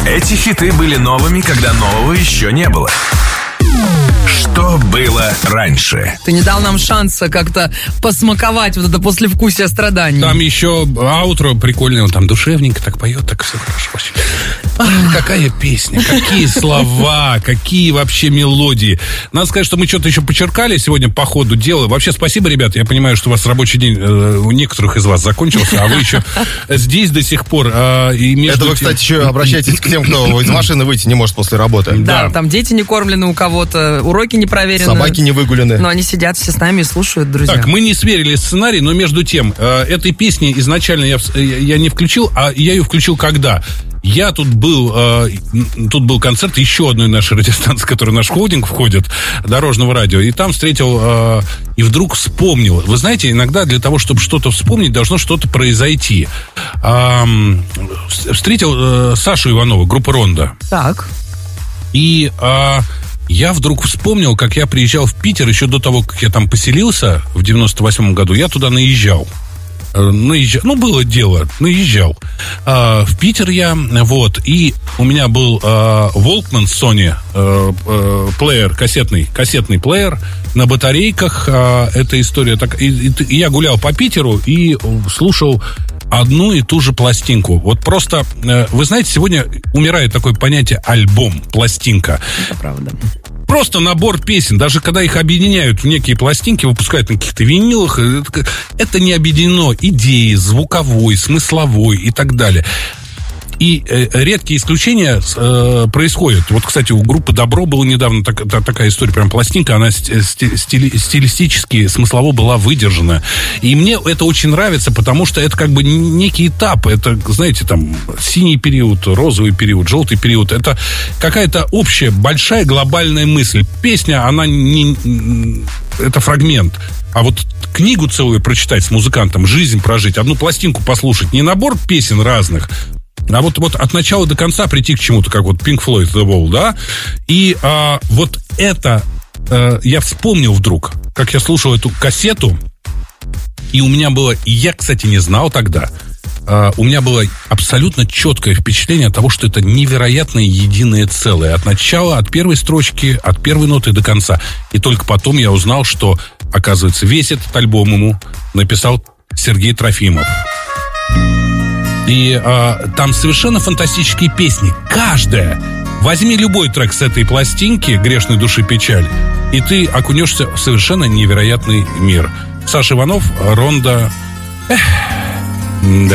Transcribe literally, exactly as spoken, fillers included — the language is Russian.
Эти хиты были новыми, когда нового еще не было. Что было раньше? Ты не дал нам шанса как-то посмаковать вот это послевкусие страданий. Там еще аутро прикольное, он там душевненько так поет, так все хорошо. Ах, какая песня, какие слова, какие вообще мелодии. Надо сказать, что мы что-то еще почеркали сегодня по ходу дела. Вообще спасибо, ребята, я понимаю, что у вас рабочий день э, у некоторых из вас закончился, а вы еще здесь до сих пор. Э, и между Это вы, тем... кстати, еще обращайтесь к тем, кто из машины выйти не может после работы. Да, да, там дети не кормлены у кого-то, уроки не проверены. Собаки не выгулены. Но они сидят все с нами и слушают, друзья. Так, мы не сверили сценарий, но между тем, э, этой песни изначально я, я не включил, а я ее включил когда? Я тут был, э, тут был концерт еще одной нашей радиостанции, которая в наш холдинг входит, Дорожного радио, и там встретил, э, и вдруг вспомнил. Вы знаете, иногда для того, чтобы что-то вспомнить, должно что-то произойти. Э, встретил э, Сашу Иванова, группа «Ронда». Так. И... Э, Я вдруг вспомнил, как я приезжал в Питер еще до того, как я там поселился в девяносто восьмом году. Я туда наезжал. Наезжал. Ну, было дело, наезжал. А, в Питер я, вот, и у меня был а, Walkman Sony а, а, плеер, кассетный, кассетный плеер на батарейках. А, эта история так. И, и, и я гулял по Питеру и слушал одну и ту же пластинку. Вот просто, вы знаете, сегодня умирает такое понятие альбом, пластинка. Это правда. Просто набор песен, даже когда их объединяют в некие пластинки, выпускают на каких-то винилах, это не объединено идеей, звуковой, смысловой и так далее. И э, редкие исключения э, происходят. Вот, кстати, у группы «Добро» была недавно так, та, такая история, прям пластинка, она стили, стилистически, смыслово была выдержана. И мне это очень нравится, потому что это как бы некий этап. Это, знаете, там, синий период, розовый период, желтый период. Это какая-то общая, большая, глобальная мысль. Песня, она не... Это фрагмент. А вот книгу целую прочитать с музыкантом, жизнь прожить, одну пластинку послушать, не набор песен разных, а вот, вот от начала до конца прийти к чему-то, как вот Pink Floyd The Wall, да? И а, вот это а, я вспомнил вдруг, как я слушал эту кассету, и у меня было, и я, кстати, не знал тогда, а, у меня было абсолютно четкое впечатление от того, что это невероятное единое целое. От начала, от первой строчки, от первой ноты до конца. И только потом я узнал, что, оказывается, весь этот альбом ему написал Сергей Трофимов. И а, там совершенно фантастические песни. Каждая. Возьми любой трек с этой пластинки «Грешной души печаль», и ты окунешься в совершенно невероятный мир. Саша Иванов, «Ронда». Эх, да.